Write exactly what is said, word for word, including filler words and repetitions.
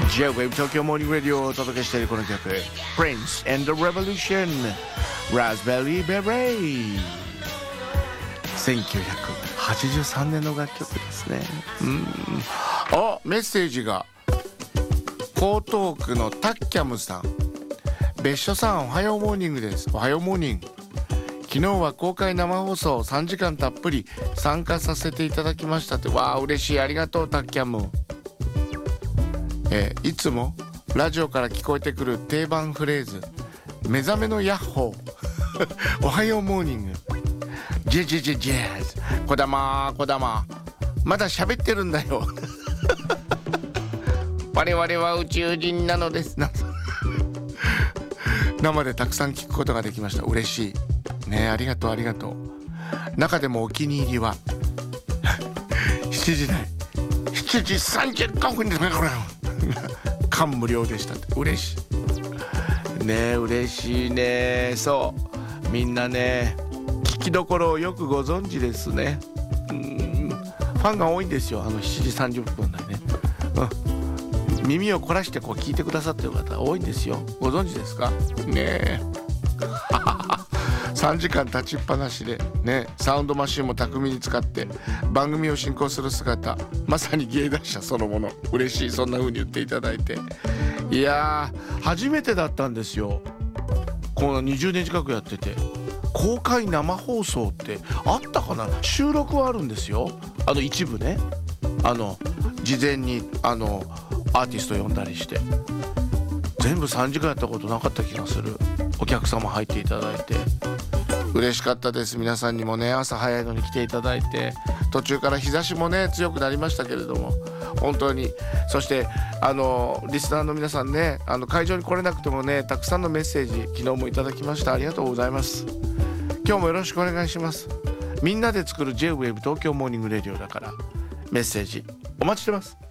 J-Wave 東京モーニングラディオをお届けしているこの曲 Prince and the Revolution Raspberry Beret せんきゅうひゃくはちじゅうさんねんの楽曲ですね。うん、あ、メッセージが江東区のタッキャムさん、別所さんおはようモーニングです。おはようモーニング。昨日は公開生放送さんじかんたっぷり参加させていただきましたって。わあ嬉しい、ありがとうタッキャム。えー、いつもラジオから聞こえてくる定番フレーズ、目覚めのヤッホーおはようモーニング、ジェジェジェジェズ、こだまーこだままだ喋ってるんだよ我々は宇宙人なのですな生でたくさん聞くことができました。嬉しいね、ありがとうありがとう。中でもお気に入りはしちじ台しちじさんじゅっごふんですね、これ感無量でしたって。嬉しいね、嬉しいね。そうみんなね聞きどころをよくご存知ですね。うーん、ファンが多いんですよ、あのしちじさんじゅっぷん台ね、うん、耳を凝らしてこう聞いてくださってる方多いんですよ。ご存知ですかねえさんじかん立ちっぱなしでね、サウンドマシンも巧みに使って番組を進行する姿、まさに芸達者そのもの。嬉しい、そんな風に言っていただいて。いやー初めてだったんですよ、このにじゅうねん近くやってて。公開生放送ってあったかな。収録はあるんですよ、あの一部ね、あの事前にあのアーティスト呼んだりして。全部さんじかんやったことなかった気がする。お客様入っていただいて嬉しかったです。皆さんにもね朝早いのに来ていただいて、途中から日差しもね強くなりましたけれども本当に。そしてあのリスナーの皆さんね、あの会場に来れなくてもねたくさんのメッセージ昨日もいただきました。ありがとうございます。今日もよろしくお願いします。みんなで作る J-Wave 東京モーニングレディオだからメッセージお待ちしてます。